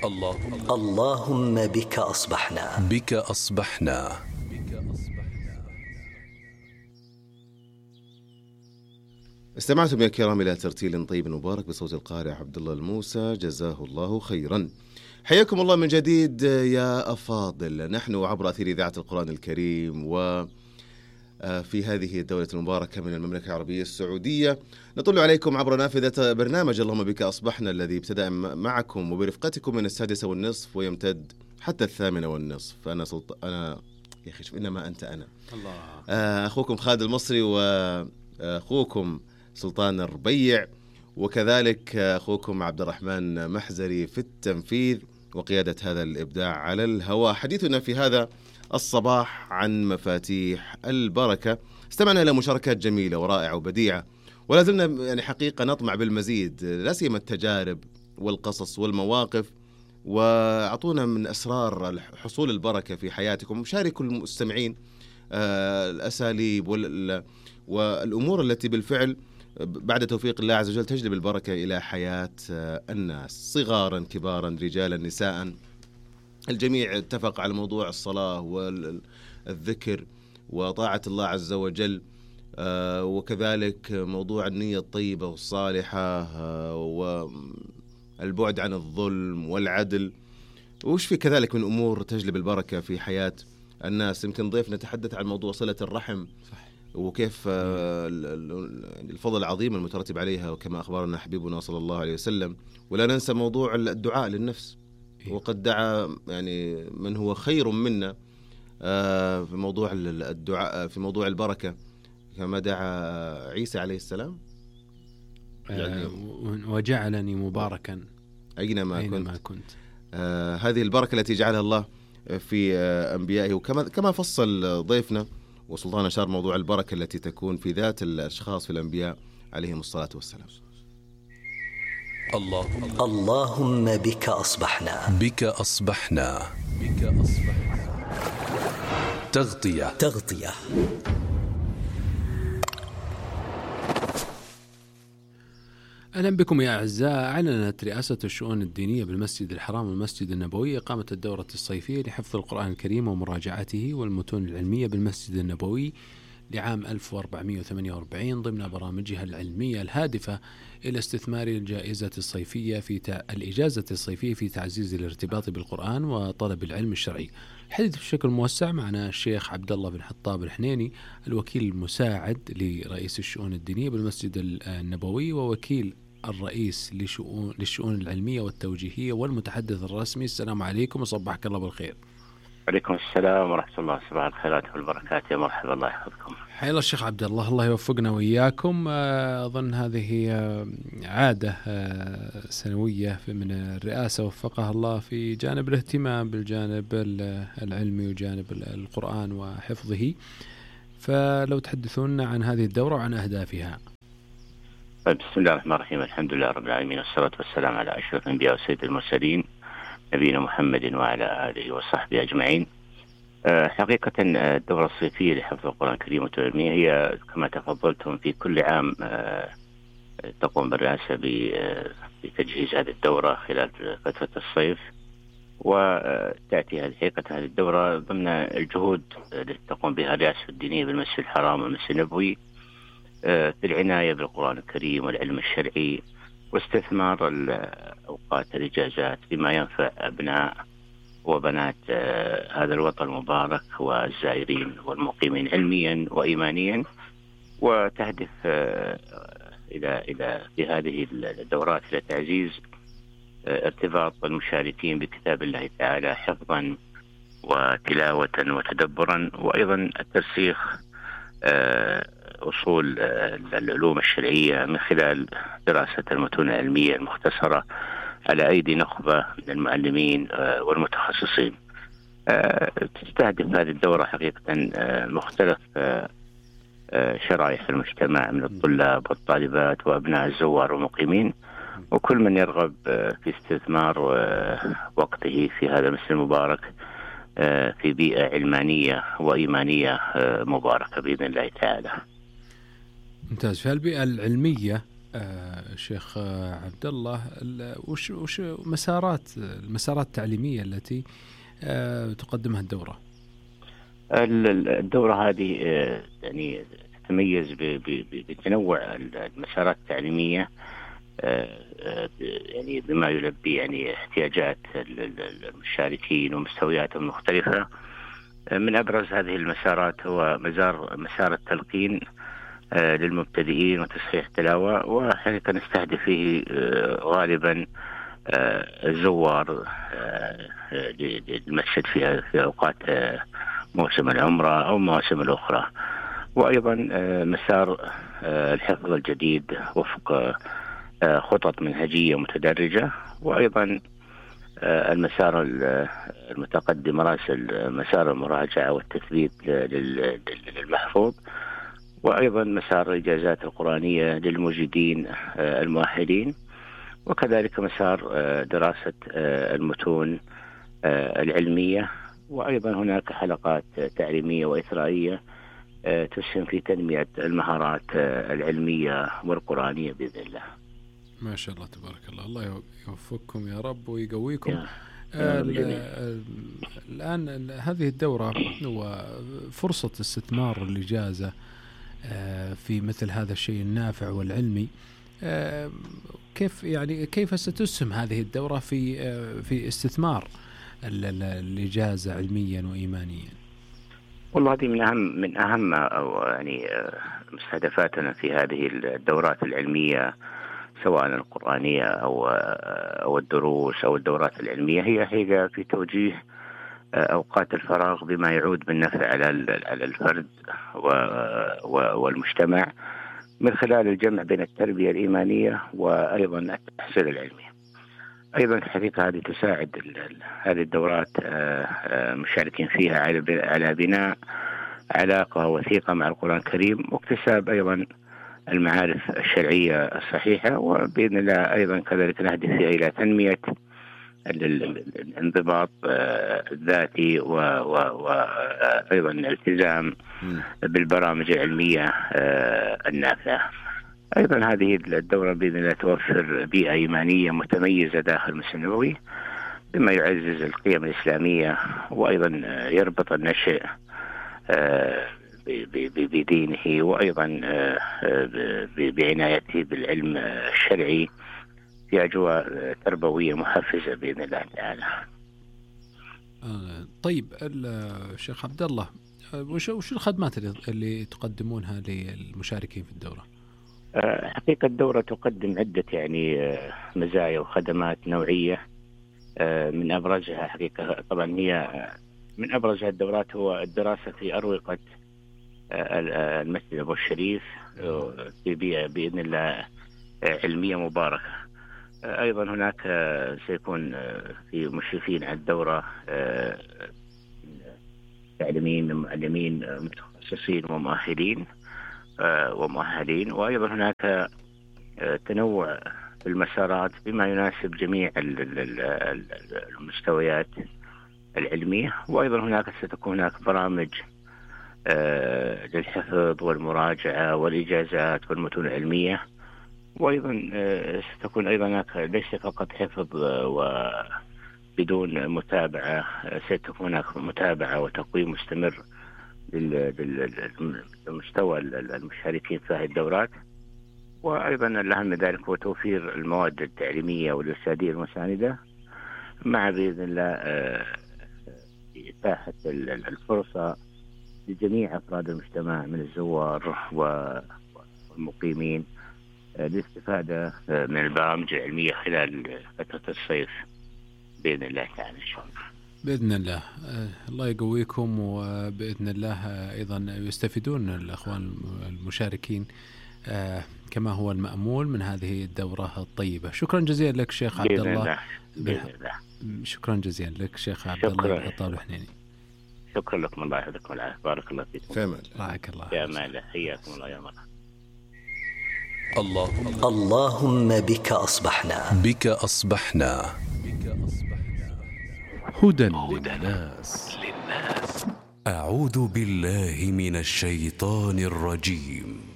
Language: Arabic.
اللهم بك أصبحنا. بك أصبحنا. استمعتم يا كرام إلى ترتيل طيب مبارك بصوت القارئ عبد الله الموسى، جزاه الله خيرا. حياكم الله من جديد يا أفاضل. نحن عبر أثير إذاعة القرآن الكريم وفي هذه الدولة المباركة من المملكة العربية السعودية نطل عليكم عبر نافذة برنامج اللهم بك أصبحنا، الذي ابتدأ معكم وبرفقتكم من 6:30 ويمتد حتى 8:30. أنا يا أخي شوف، إنما أنت أنا الله. أخوكم خالد المصري، وأخوكم سلطان الربيع، وكذلك أخوكم عبد الرحمن محزري في التنفيذ وقيادة هذا الإبداع على الهواء. حديثنا في هذا الصباح عن مفاتيح البركة. استمعنا إلى مشاركات جميلة ورائعة وبديعة، ولا زلنا يعني حقيقة نطمع بالمزيد، لا سيما التجارب والقصص والمواقف. وأعطونا من أسرار حصول البركة في حياتكم. شاركوا المستمعين الأساليب والأمور التي بالفعل بعد توفيق الله عز وجل تجلب البركة إلى حياة الناس، صغارا كبارا رجالا نساء. الجميع اتفق على موضوع الصلاة والذكر وطاعة الله عز وجل، وكذلك موضوع النية الطيبة والصالحة، والبعد عن الظلم والعدل. وش في كذلك من أمور تجلب البركة في حياة الناس. يمكن ضيفنا تحدث عن موضوع صلة الرحم، وكيف الفضل العظيم المترتب عليها، وكما أخبرنا حبيبنا صلى الله عليه وسلم. ولا ننسى موضوع الدعاء للنفس، وقد دعا يعني من هو خير منا في موضوع الدعاء، في موضوع البركة، كما دعا عيسى عليه السلام يعني وجعلني مباركا أينما كنت. هذه البركة التي جعلها الله في أنبيائه، وكما فصل ضيفنا وسلطان أشار موضوع البركة التي تكون في ذات الأشخاص في الأنبياء عليهم الصلاة والسلام. اللهم بك أصبحنا. بك أصبحنا. تغطية. أهلا بكم يا أعزاء. أعلنت رئاسة الشؤون الدينية بالمسجد الحرام والمسجد النبوي إقامة الدورة الصيفية لحفظ القرآن الكريم ومراجعته والمتون العلمية بالمسجد النبوي لعام 1448 ضمن برامجها العلمية الهادفة إلى استثمار الإجازة الصيفية في تعزيز الارتباط بالقرآن وطلب العلم الشرعي. الحديث بشكل موسع معنا الشيخ عبد الله بن حطاب الحنيني، الوكيل المساعد لرئيس الشؤون الدينية بالمسجد النبوي ووكيل الرئيس للشؤون العلمية والتوجيهية والمتحدث الرسمي. السلام عليكم وصبحك الله بالخير. عليكم السلام ورحمة الله. صباح الخيرات والبركات. يا مرحبا، الله يحفظكم. حيا الله الشيخ عبد الله، الله يوفقنا وإياكم. أظن هذه عادة سنوية من الرئاسة وفقها الله في جانب الاهتمام بالجانب العلمي وجانب القرآن وحفظه، فلو تحدثونا عن هذه الدورة وعن أهدافها. بسم الله الرحمن الرحيم. الحمد لله رب العالمين، والصلاة والسلام على أشرف الأنبياء وسيد المرسلين نبينا محمد وعلى آله وصحبه أجمعين. حقيقة الدورة الصيفية لحفظ القرآن الكريم والترجمة هي كما تفضلتم في كل عام تقوم بالرئاسة بتجهيز هذه الدورة خلال فترة الصيف، وتأتي هذه الدورة ضمن الجهود التي تقوم بها الرئاسة الدينية بالمسجد الحرام والمسجد النبوي في العناية بالقرآن الكريم والعلم الشرعي واستثمار أوقات الإجازات بما ينفع أبناء وبنات هذا الوطن المبارك والزائرين والمقيمين علميا وإيمانيا، وتهدف إلى في هذه الدورات إلى تعزيز ارتباط المشاركين بكتاب الله تعالى حفظا وتلاوة وتدبرا، وأيضا الترسيخ أصول العلوم الشرعية من خلال دراسة المتون العلمية المختصرة على أيدي نخبة من المعلمين والمتخصصين. تستهدف هذه الدورة حقيقة مختلف شرائح المجتمع من الطلاب والطالبات وأبناء الزوار والمقيمين، وكل من يرغب في استثمار وقته في هذا المسجد المبارك في بيئة علمانية وإيمانية مباركة بإذن الله تعالى. ممتاز. في البيئة العلمية شيخ عبد الله، وش المسارات التعليمية التي تقدمها الدورة؟ الدورة هذه يعني تتميز بتنوع المسارات التعليمية، يعني بما يلبي يعني احتياجات المشاركين ومستوياتهم المختلفة. من أبرز هذه المسارات هو مسار التلقين للمبتدئين وتصحيح التلاوة، وحقيقة نستهدف فيه غالبا الزوار للمسجد في أوقات موسم العمرة أو مواسم الأخرى. وأيضا مسار الحفظ الجديد وفق خطط منهجية متدرجة، وأيضا المسار المتقدم مراسل مسار المراجعة والتثبيت للمحفوظ، وأيضا مسار الإجازات القرآنية للمجيدين المؤهلين، وكذلك مسار دراسة المتون العلمية. وأيضا هناك حلقات تعليمية وإثرائية تسهم في تنمية المهارات العلمية والقرآنية بإذن الله. ما شاء الله تبارك الله، الله يوفقكم يا رب ويقويكم. الآن هذه الدورة هو فرصة استثمار الإجازة في مثل هذا الشيء النافع والعلمي. كيف ستسهم هذه الدورة في استثمار الإجازة علميا وإيمانيا؟ والله هذه من أهم أو يعني مستهدفاتنا في هذه الدورات العلمية، سواء القرآنية أو الدروس أو الدورات العلمية، هي في توجيه أوقات الفراغ بما يعود بالنفع على الفرد والمجتمع، من خلال الجمع بين التربية الإيمانية وأيضا التحصيل العلمي. أيضا الحقيقة هذه تساعد هذه الدورات مشاركين فيها على بناء علاقة وثيقة مع القرآن الكريم، واكتساب أيضا المعارف الشرعية الصحيحة، وبإذن الله أيضا كذلك نهدف إلى تنمية الانضباط الذاتي وأيضا الالتزام بالبرامج العلمية النافعة. أيضا هذه الدورة بإذن الله توفر بيئة إيمانية متميزة داخل المسجد النبوي، بما يعزز القيم الإسلامية، وأيضا يربط النشء بدينه، وأيضا بعنايته بالعلم الشرعي في أجواء تربوية محفزة بإذن الله تعالى. طيب الشيخ عبد الله، وش الخدمات اللي تقدمونها للمشاركين في الدورة؟ حقيقة الدورة تقدم عدة يعني مزايا وخدمات نوعية. من أبرزها حقيقة طبعا هي من أبرز الدورات هو الدراسة في أروقة المسجد أبو الشريف في بيئة بإذن الله علمية مباركة. أيضا هناك سيكون في مشرفين على الدورة تعليميين معلمين متخصصين ومؤهلين، وأيضا هناك تنوع في المسارات بما يناسب جميع المستويات العلمية. وأيضا هناك ستكون هناك برامج للحفظ والمراجعة والإجازات والمتون العلمية، وأيضا ستكون أيضا هناك ليس فقط حفظ وبدون متابعة، ستكون هناك متابعة وتقويم مستمر لمستوى المشاركين في هذه الدورات. وأيضا الأهم من ذلك هو توفير المواد التعليمية والإرشادية المساندة، مع بإذن الله إتاحة الفرصة لجميع أفراد المجتمع من الزوار والمقيمين للاستفادة من البرامج العلمية خلال فترة الصيف بإذن الله تعالى إن شاء الله. بإذن الله الله يقويكم، وبإذن الله أيضا يستفيدون الأخوان المشاركين كما هو المأمول من هذه الدورة الطيبة. شكرا جزيلا لك شيخ عبد الله. بإذن الله. شكرا جزيلا لك شيخ عبد الله بن حطاب الحنيني. شكرا لكم، الله يحفظكم والعافية، بارك الله فيكم. رعاك الله. يا مالا، حياكم الله يا مرحبا. اللهم بك أصبحنا، بك أصبحنا، هدى للناس. أعوذ بالله من الشيطان الرجيم.